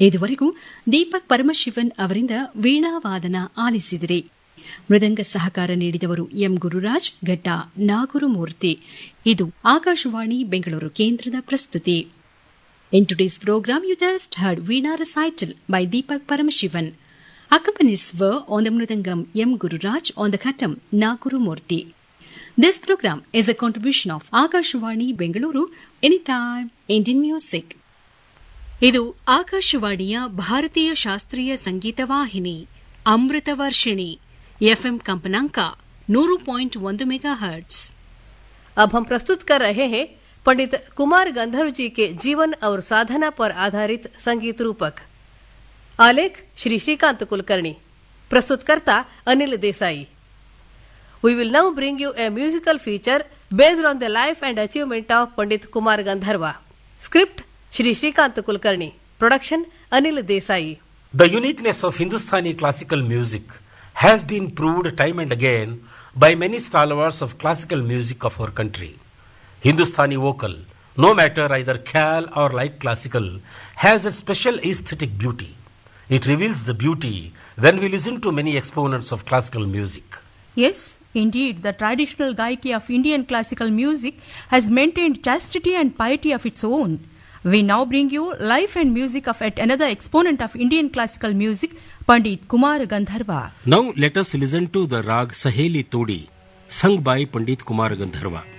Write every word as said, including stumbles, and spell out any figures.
ಇದುವರೆಗೂ ದೀಪಕ್ ಪರಮಶಿವನ್ ಅವರಿಂದ ವೀಣಾವಾದನ ಆಲಿಸಿದಿರಿ. ಮೃದಂಗ ಸಹಕಾರ ನೀಡಿದವರು ಎಂ ಗುರುರಾಜ್, ಘಟ್ಟ ನಾಗುರುಮೂರ್ತಿ. ಇದು ಆಕಾಶವಾಣಿ ಬೆಂಗಳೂರು ಕೇಂದ್ರದ ಪ್ರಸ್ತುತಿ. In today's program, you just heard Veena recital by Deepak Paramashivan. Accompanies were on the Mridangam M. Gururaj, on the Khattam Nagurumurthy. This program is a contribution of Akashvani Bengaluru, Anytime Indian Music. ಇದು ಆಕಾಶವಾಣಿಯ ಭಾರತೀಯ ಶಾಸ್ತ್ರೀಯ ಸಂಗೀತ ವಾಹಿನಿ ಅಮೃತ Varshini FM ಕಂಪನಾಂಕ ನೂರು point ಒಂದು mega hertz. अब हम प्रस्तुत कर रहे हैं पंडित कुमार गंधर्व जी के जीवन और साधना पर आधारित संगीत रूपक. आलेख Shri Shrikant Kulkarni, प्रस्तुतकर्ता Anil Desai. We will now bring you a musical feature based on the life and achievement of Pandit Kumar Gandharva. Script Shri Shrikant Kulkarni. Production Anil Desai. The uniqueness of Hindustani classical music has been proved time and again by many stalwarts of classical music of our country. Hindustani vocal, no matter either Khyal or light classical, has a special aesthetic beauty. It reveals the beauty when we listen to many exponents of classical music. Yes, indeed, the traditional gaiki of Indian classical music has maintained chastity and piety of its own. We now bring you life and music of yet another exponent of Indian classical music, Pandit Kumar Gandharva. Now let us listen to the rag Saheli Todi, sung by Pandit Kumar Gandharva.